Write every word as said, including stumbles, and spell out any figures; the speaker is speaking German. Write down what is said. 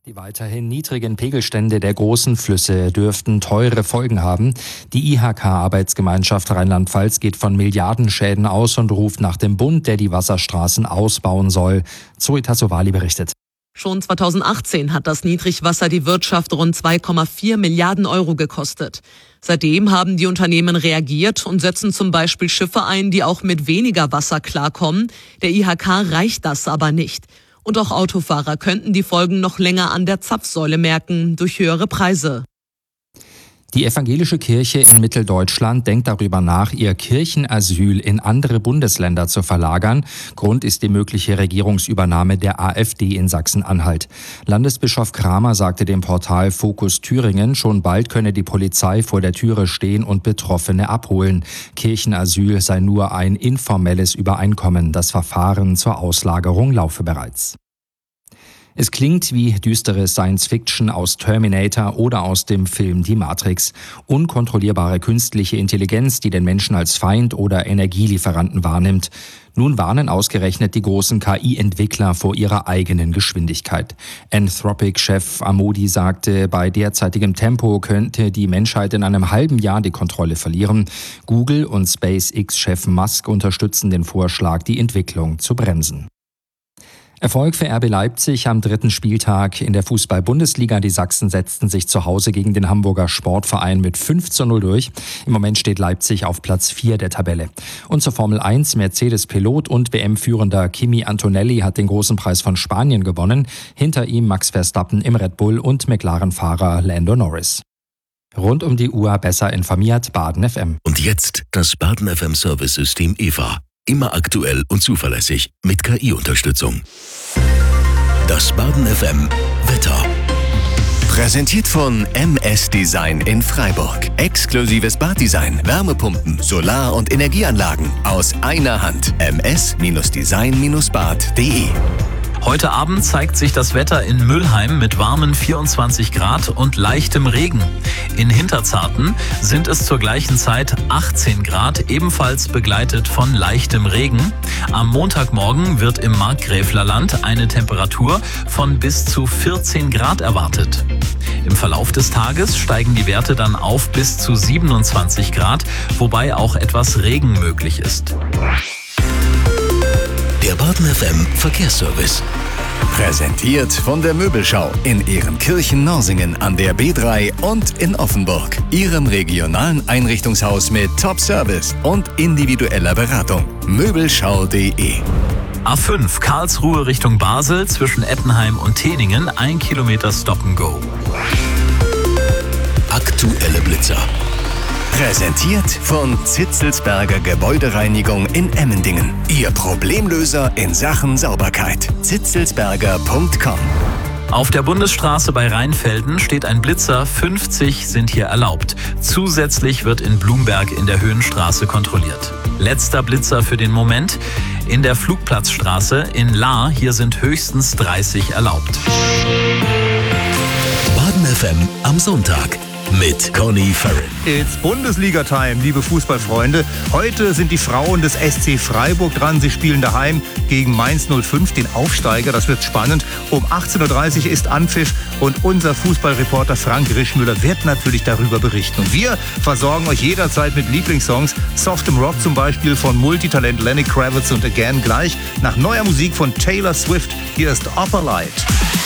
Die weiterhin niedrigen Pegelstände der großen Flüsse dürften teure Folgen haben. Die I H K-Arbeitsgemeinschaft Rheinland-Pfalz geht von Milliardenschäden aus und ruft nach dem Bund, der die Wasserstraßen ausbauen soll. Zoe Tassovali berichtet. Schon zweitausendachtzehn hat das Niedrigwasser die Wirtschaft rund zwei Komma vier Milliarden Euro gekostet. Seitdem haben die Unternehmen reagiert und setzen zum Beispiel Schiffe ein, die auch mit weniger Wasser klarkommen. Der I H K reicht das aber nicht. Und auch Autofahrer könnten die Folgen noch länger an der Zapfsäule merken, durch höhere Preise. Die evangelische Kirche in Mitteldeutschland denkt darüber nach, ihr Kirchenasyl in andere Bundesländer zu verlagern. Grund ist die mögliche Regierungsübernahme der AfD in Sachsen-Anhalt. Landesbischof Kramer sagte dem Portal Fokus Thüringen, schon bald könne die Polizei vor der Türe stehen und Betroffene abholen. Kirchenasyl sei nur ein informelles Übereinkommen. Das Verfahren zur Auslagerung laufe bereits. Es klingt wie düstere Science-Fiction aus Terminator oder aus dem Film Die Matrix. Unkontrollierbare künstliche Intelligenz, die den Menschen als Feind oder Energielieferanten wahrnimmt. Nun warnen ausgerechnet die großen K I-Entwickler vor ihrer eigenen Geschwindigkeit. Anthropic-Chef Amodi sagte, bei derzeitigem Tempo könnte die Menschheit in einem halben Jahr die Kontrolle verlieren. Google und SpaceX-Chef Musk unterstützen den Vorschlag, die Entwicklung zu bremsen. Erfolg für R B Leipzig am dritten Spieltag in der Fußball-Bundesliga. Die Sachsen setzten sich zu Hause gegen den Hamburger Sportverein mit fünf zu null durch. Im Moment steht Leipzig auf Platz vier der Tabelle. Und zur Formel eins, Mercedes-Pilot und W M-Führender Kimi Antonelli hat den großen Preis von Spanien gewonnen. Hinter ihm Max Verstappen im Red Bull und McLaren-Fahrer Lando Norris. Rund um die Uhr besser informiert, Baden F M. Und jetzt das Baden F M-Service-System E V A. Immer aktuell und zuverlässig mit K I-Unterstützung. Das Baden F M Wetter. Präsentiert von M S Design in Freiburg. Exklusives Baddesign, Wärmepumpen, Solar- und Energieanlagen aus einer Hand. m s design bad punkt d e. Heute Abend zeigt sich das Wetter in Mülheim mit warmen vierundzwanzig Grad und leichtem Regen. In Hinterzarten sind es zur gleichen Zeit achtzehn Grad, ebenfalls begleitet von leichtem Regen. Am Montagmorgen wird im Markgräflerland eine Temperatur von bis zu vierzehn Grad erwartet. Im Verlauf des Tages steigen die Werte dann auf bis zu siebenundzwanzig Grad, wobei auch etwas Regen möglich ist. Der Baden F M Verkehrsservice. Präsentiert von der Möbelschau in Ehrenkirchen-Norsingen an der B drei und in Offenburg. Ihrem regionalen Einrichtungshaus mit Top-Service und individueller Beratung. Möbelschau punkt d e. A fünf Karlsruhe Richtung Basel zwischen Ettenheim und Teningen, ein Kilometer Stop and Go. Aktuelle Blitzer. Präsentiert von Zitzelsberger Gebäudereinigung in Emmendingen. Ihr Problemlöser in Sachen Sauberkeit. zitzelsberger punkt com. Auf der Bundesstraße bei Rheinfelden steht ein Blitzer, fünfzig sind hier erlaubt. Zusätzlich wird in Blumberg in der Höhenstraße kontrolliert. Letzter Blitzer für den Moment. In der Flugplatzstraße in Lahr, hier sind höchstens dreißig erlaubt. Baden F M am Sonntag. Mit Conny Farren. It's Bundesliga-Time, liebe Fußballfreunde. Heute sind die Frauen des S C Freiburg dran. Sie spielen daheim gegen Mainz null fünf, den Aufsteiger. Das wird spannend. Um achtzehn Uhr dreißig ist Anpfiff und unser Fußballreporter Frank Rischmüller wird natürlich darüber berichten. Und wir versorgen euch jederzeit mit Lieblingssongs. Softem Rock zum Beispiel von Multitalent Lenny Kravitz und Again gleich nach neuer Musik von Taylor Swift. Hier ist Upper Light.